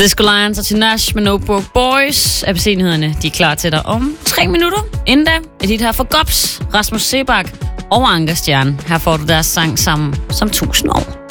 Disco Lions og Tinashe med No Broke Boys. ABC-nyhederne, de er klar til dig om 3 minutter. Inden da, et hit her for Gops, Rasmus Sebak og Anker Stjerne. Her får du deres sang sammen som 1000 år.